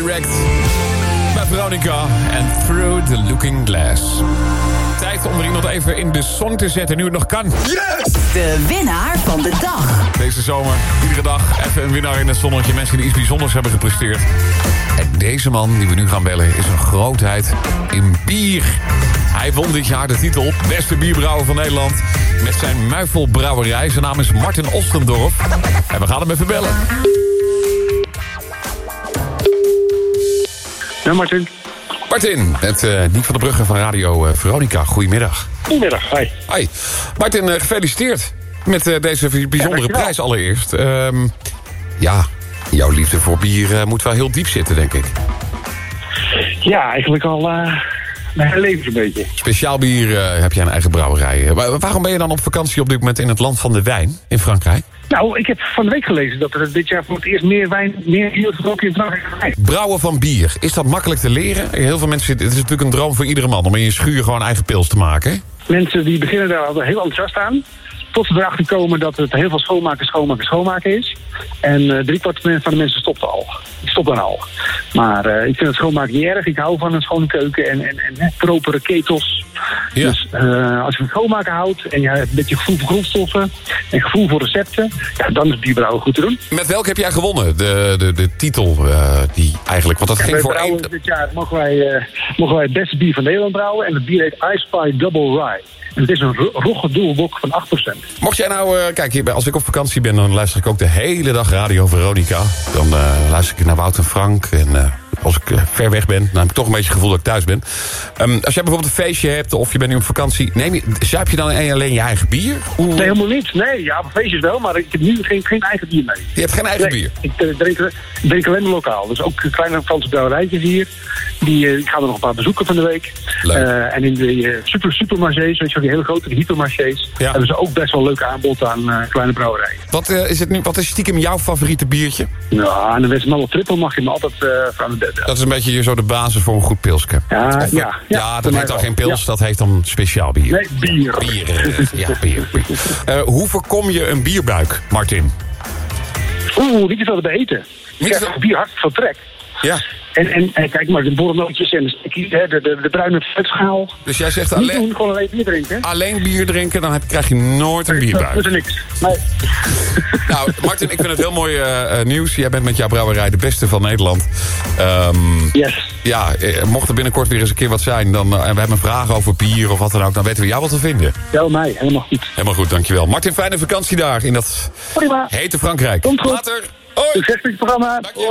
Direct bij Veronica en Through the Looking Glass. Tijd om er iemand even in de zon te zetten, nu het nog kan. Yes! De winnaar van de dag. Deze zomer, iedere dag even een winnaar in het zonnetje. Mensen die iets bijzonders hebben gepresteerd. En deze man die we nu gaan bellen is een grootheid in bier. Hij won dit jaar de titel Beste Bierbrouwer van Nederland met zijn Muifelbrouwerij. Zijn naam is Martin Ostendorp. En we gaan hem even bellen. Ja, Martin. Martin, het Niek van der Brugge van Radio Veronica. Goedemiddag. Goedemiddag, hi. Hoi. Martin, gefeliciteerd met deze bijzondere prijs allereerst. Ja, jouw liefde voor bier moet wel heel diep zitten, denk ik. Ja, eigenlijk al mijn hele leven een beetje. Speciaal bier heb jij een eigen brouwerij. Waarom ben je dan op vakantie op dit moment in het land van de wijn in Frankrijk? Nou, ik heb van de week gelezen dat er dit jaar voor het eerst meer bier gedronken in Frankrijk. Brouwen van bier, is dat makkelijk te leren? Heel veel mensen, het is natuurlijk een droom voor iedere man om in je schuur gewoon eigen pils te maken. Hè? Mensen die beginnen daar al heel enthousiast aan. Tot ze erachter komen dat het heel veel schoonmaken is. En 3/4 van de mensen stopt dan al. Maar ik vind het schoonmaken niet erg. Ik hou van een schone keuken en propere ketels. Ja. Dus als je van schoonmaken houdt en je hebt een beetje gevoel voor grondstoffen en gevoel voor recepten, ja, dan is bierbrouwen goed te doen. Met welke heb jij gewonnen? De titel die eigenlijk, want dat ging voor één. Dit jaar mogen wij het beste bier van Nederland brouwen en het bier heet Ice Pie Double Rye. En het is een rogge dubbelbok van 8%. Mocht jij nou, kijk, als ik op vakantie ben, dan luister ik ook de hele dag Radio Veronica. Dan luister ik naar Wout en Frank. En als ik ver weg ben, dan heb ik toch een beetje het gevoel dat ik thuis ben. Als jij bijvoorbeeld een feestje hebt of je bent nu op vakantie, zuip je dan alleen je eigen bier? Nee, helemaal niet. Nee, ja, op feestjes wel, maar ik heb nu geen eigen bier mee. Je hebt geen eigen bier? Ik drink alleen maar lokaal. Dus ook kleine Franse brouwerijtjes hier. Ik ga er nog een paar bezoeken van de week. En in de supermarchés, weet je wel, die hele grote hypermarchés, hebben ze ook best wel leuk aanbod aan kleine brouwerijen. Wat is stiekem jouw favoriete biertje? Nou, de Westmalle Triple mag je me altijd van de bed. Dat is een beetje zo de basis voor een goed pilsje. Ja, dat heet dan geen pils, dat heet dan speciaal bier. Nee, bier. Bier. Hoe voorkom je een bierbuik, Martin? Niet te veel te eten. Ik krijg bier hartstikke veel trek. Ja. En kijk maar, de borrelnootjes en de bruine vetschaal. Dus jij zegt gewoon alleen bier drinken. Alleen bier drinken, dan krijg je nooit een bierbuik. Dat is niks. Nee. Nou, Martin, ik vind het heel mooi nieuws. Jij bent met jouw brouwerij de beste van Nederland. Yes. Ja, mocht er binnenkort weer eens een keer wat zijn, en we hebben een vraag over bier of wat dan ook, dan weten we jou wat te vinden. Ja, mij. Helemaal goed. Helemaal goed, dankjewel. Martin, fijne vakantie daar in dat hete Frankrijk. Komt goed. Later. Hoi. Succes met het programma.